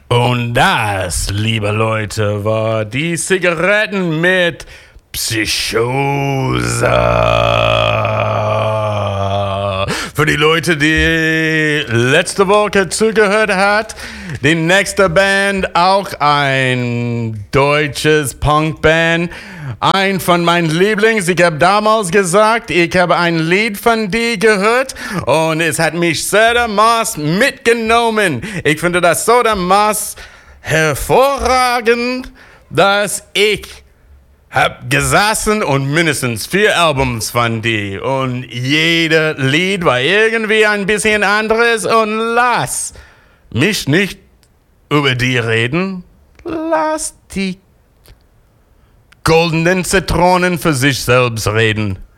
Und das, liebe Leute, war die Zigaretten mit Psychose. Für die Leute, die letzte Woche zugehört hat, die nächste Band, auch ein deutsches Punkband, ein von meinen Lieblings. Ich habe damals gesagt, ich habe ein Lied von dir gehört und es hat mich sehr dermaßen mitgenommen. Ich finde das so dermaßen hervorragend, dass ich hab gesessen und mindestens 4 Albums von dir und jeder Lied war irgendwie ein bisschen anderes und lass mich nicht über die reden, lass die goldenen Zitronen für sich selbst reden.